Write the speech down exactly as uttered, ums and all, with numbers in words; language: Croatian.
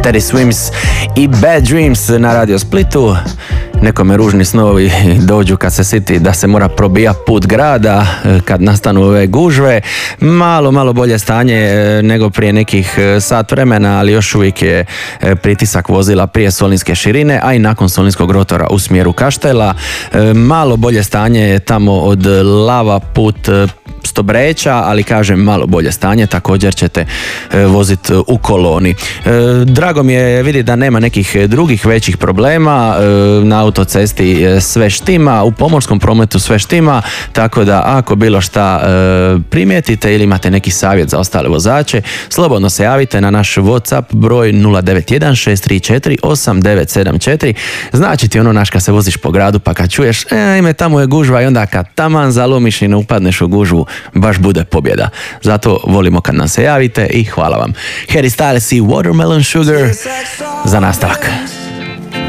Teddy Swims i Bad Dreams na Radio Splitu. Nekome ružni snovi dođu kad se siti da se mora probijati put grada, kad nastanu ove gužve. Malo, malo bolje stanje nego prije nekih sat vremena, ali još uvijek je pritisak vozila prije Solinske širine, a i nakon Solinskog rotora u smjeru Kaštela. Malo bolje stanje je tamo od Lava put Stobreća, ali kažem malo bolje stanje, također ćete voziti u koloni. Drago mi je vidjeti da nema nekih drugih većih problema, na autocesti sve štima, u pomorskom prometu sve štima, tako da ako bilo šta primijetite ili imate neki savjet za ostale vozače, slobodno se javite na naš WhatsApp broj nula devet jedan šest tri četiri osam devet sedam četiri. Znači ti ono naš kad se voziš po gradu pa kad čuješ e, ime tamo je gužva i onda kad taman zalomiš i ne upadneš u gužvu, baš bude pobjeda. Zato volimo kad nam se javite i hvala vam. Harry Styles i Watermelon Sugar za nastavak.